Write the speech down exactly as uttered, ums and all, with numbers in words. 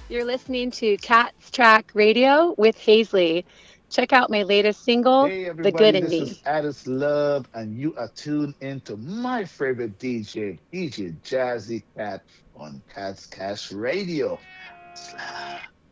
You're listening to Cat's Track Radio with Hazley. Check out my latest single, Hey The Good everybody, in this Me. is Addis Love, and you are tuned into my favorite D J, D J Jazzy Cat on Cat's Cash Radio. Slam.